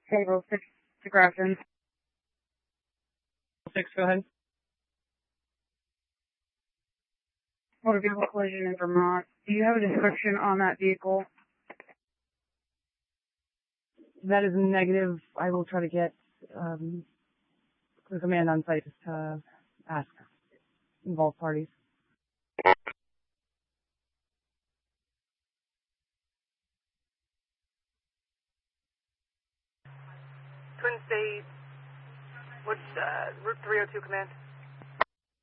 Table 6 to Grafton. 6, go ahead. Motor vehicle collision in Vermont. Do you have a description on that vehicle? That is negative. I will try to get the command on site to ask involved parties. Twin State, what's Route 302 command?